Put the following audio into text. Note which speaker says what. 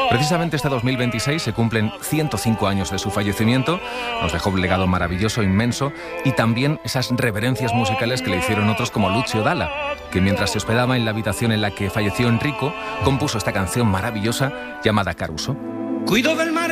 Speaker 1: Precisamente este 2026 se cumplen 105 años de su fallecimiento. Nos dejó un legado maravilloso, inmenso, y también esas reverencias musicales que le hicieron otros como Lucio Dalla, que mientras se hospedaba en la habitación en la que falleció Enrico, compuso esta canción maravillosa llamada Caruso.
Speaker 2: Cuido del mar